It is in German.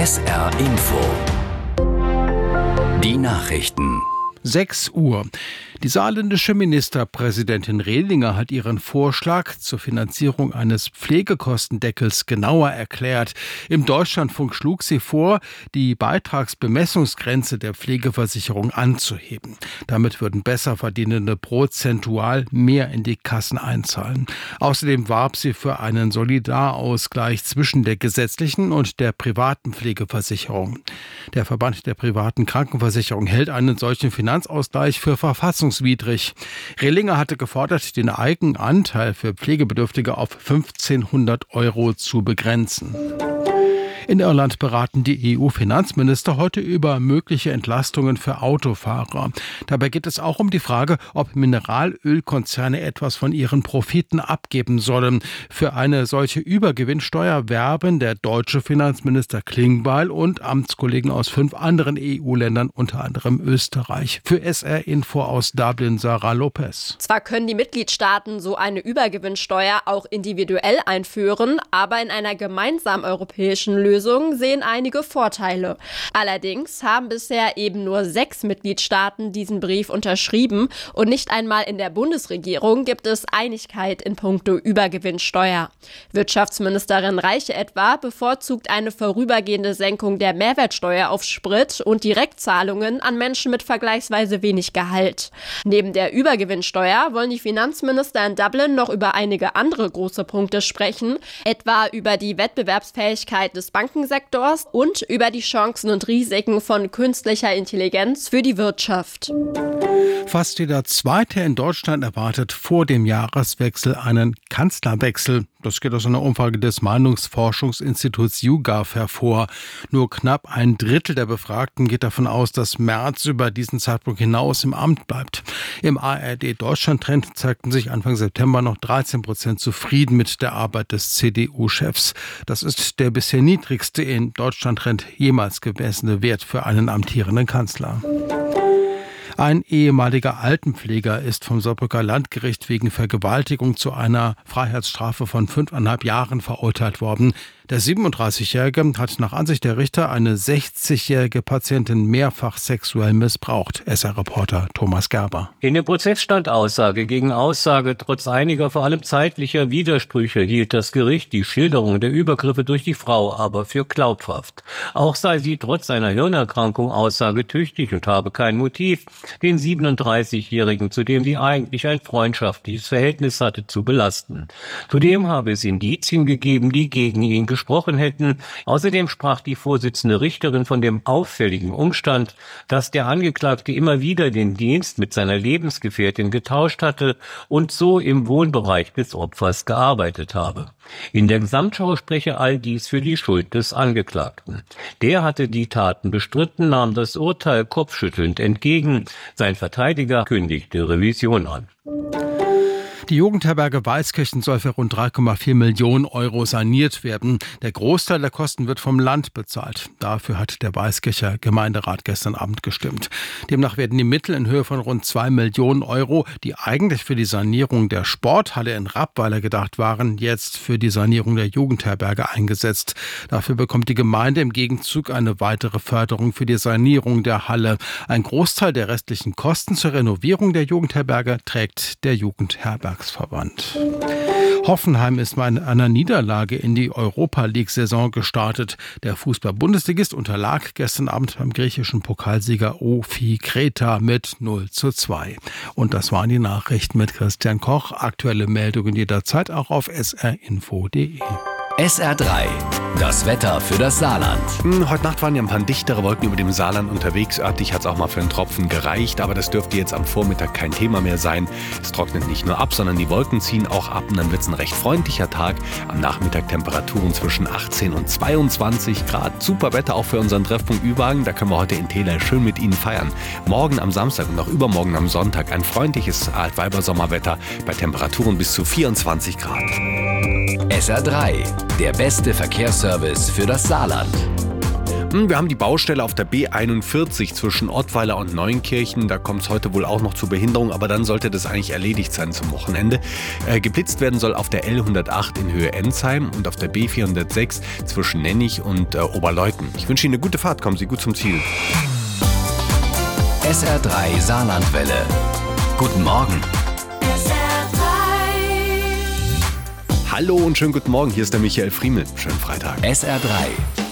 SR Info. Die Nachrichten. 6 Uhr. Die saarländische Ministerpräsidentin Rehlinger hat ihren Vorschlag zur Finanzierung eines Pflegekostendeckels genauer erklärt. Im Deutschlandfunk schlug sie vor, die Beitragsbemessungsgrenze der Pflegeversicherung anzuheben. Damit würden Besserverdienende prozentual mehr in die Kassen einzahlen. Außerdem warb sie für einen Solidarausgleich zwischen der gesetzlichen und der privaten Pflegeversicherung. Der Verband der privaten Krankenversicherung hält einen solchen Finanzausgleich für verfassungswidrig. Rehlinger hatte gefordert, den Eigenanteil für Pflegebedürftige auf 1.500 € zu begrenzen. In Irland beraten die EU-Finanzminister heute über mögliche Entlastungen für Autofahrer. Dabei geht es auch um die Frage, ob Mineralölkonzerne etwas von ihren Profiten abgeben sollen. Für eine solche Übergewinnsteuer werben der deutsche Finanzminister Klingbeil und Amtskollegen aus 5 anderen EU-Ländern, unter anderem Österreich. Für SR Info aus Dublin, Sarah Lopez. Zwar können die Mitgliedstaaten so eine Übergewinnsteuer auch individuell einführen, aber in einer gemeinsamen europäischen Lösung sehen einige Vorteile. Allerdings haben bisher eben nur 6 Mitgliedstaaten diesen Brief unterschrieben und nicht einmal in der Bundesregierung gibt es Einigkeit in puncto Übergewinnsteuer. Wirtschaftsministerin Reiche etwa bevorzugt eine vorübergehende Senkung der Mehrwertsteuer auf Sprit und Direktzahlungen an Menschen mit vergleichsweise wenig Gehalt. Neben der Übergewinnsteuer wollen die Finanzminister in Dublin noch über einige andere große Punkte sprechen, etwa über die Wettbewerbsfähigkeit des Bankensektors und über die Chancen und Risiken von künstlicher Intelligenz für die Wirtschaft. Fast jeder Zweite in Deutschland erwartet vor dem Jahreswechsel einen Kanzlerwechsel. Das geht aus einer Umfrage des Meinungsforschungsinstituts YouGov hervor. Nur knapp 1/3 der Befragten geht davon aus, dass Merz über diesen Zeitpunkt hinaus im Amt bleibt. Im ARD-Deutschland-Trend zeigten sich Anfang September noch 13% zufrieden mit der Arbeit des CDU-Chefs. Das ist der bisher niedrigste in Deutschland-Trend jemals gemessene Wert für einen amtierenden Kanzler. Ein ehemaliger Altenpfleger ist vom Saarbrücker Landgericht wegen Vergewaltigung zu einer Freiheitsstrafe von 5,5 Jahren verurteilt worden. Der 37-Jährige hat nach Ansicht der Richter eine 60-jährige Patientin mehrfach sexuell missbraucht. SR-Reporter Thomas Gerber. In dem Prozess stand Aussage gegen Aussage. Trotz einiger, vor allem zeitlicher Widersprüche hielt das Gericht die Schilderung der Übergriffe durch die Frau aber für glaubhaft. Auch sei sie trotz seiner Hirnerkrankung aussagetüchtig und habe kein Motiv, den 37-Jährigen, zu dem sie eigentlich ein freundschaftliches Verhältnis hatte, zu belasten. Zudem habe es Indizien gegeben, die gegen ihn gesprochen hätten. Außerdem sprach die Vorsitzende Richterin von dem auffälligen Umstand, dass der Angeklagte immer wieder den Dienst mit seiner Lebensgefährtin getauscht hatte und so im Wohnbereich des Opfers gearbeitet habe. In der Gesamtschau spreche all dies für die Schuld des Angeklagten. Der hatte die Taten bestritten, nahm das Urteil kopfschüttelnd entgegen. Sein Verteidiger kündigte Revision an. Die Jugendherberge Weißkirchen soll für rund 3,4 Millionen € saniert werden. Der Großteil der Kosten wird vom Land bezahlt. Dafür hat der Weißkircher Gemeinderat gestern Abend gestimmt. Demnach werden die Mittel in Höhe von rund 2 Millionen €, die eigentlich für die Sanierung der Sporthalle in Rappweiler gedacht waren, jetzt für die Sanierung der Jugendherberge eingesetzt. Dafür bekommt die Gemeinde im Gegenzug eine weitere Förderung für die Sanierung der Halle. Ein Großteil der restlichen Kosten zur Renovierung der Jugendherberge trägt der Jugendherbergsverband. Hoffenheim ist mit einer Niederlage in die Europa-League-Saison gestartet. Der Fußball-Bundesligist unterlag gestern Abend beim griechischen Pokalsieger OFI Kreta mit 0:2. Und das waren die Nachrichten mit Christian Koch. Aktuelle Meldungen jederzeit auch auf srinfo.de. SR3, das Wetter für das Saarland. Heute Nacht waren ja ein paar dichtere Wolken über dem Saarland unterwegs. Örtlich hat es auch mal für einen Tropfen gereicht, aber das dürfte jetzt am Vormittag kein Thema mehr sein. Es trocknet nicht nur ab, sondern die Wolken ziehen auch ab und dann wird es ein recht freundlicher Tag. Am Nachmittag Temperaturen zwischen 18 und 22 Grad. Super Wetter auch für unseren Treffpunkt Ü-Wagen. Da können wir heute in Tela schön mit Ihnen feiern. Morgen am Samstag und auch übermorgen am Sonntag ein freundliches Altweiber-Sommerwetter bei Temperaturen bis zu 24 Grad. SR3, der beste Verkehrsservice für das Saarland. Wir haben die Baustelle auf der B41 zwischen Ottweiler und Neunkirchen. Da kommt es heute wohl auch noch zu Behinderung, aber dann sollte das eigentlich erledigt sein zum Wochenende. Geblitzt werden soll auf der L108 in Höhe Enzheim und auf der B406 zwischen Nennig und Oberleuthen. Ich wünsche Ihnen eine gute Fahrt. Kommen Sie gut zum Ziel. SR3 Saarlandwelle. Guten Morgen. Hallo und schönen guten Morgen. Hier ist der Michael Friemel. Schönen Freitag. SR3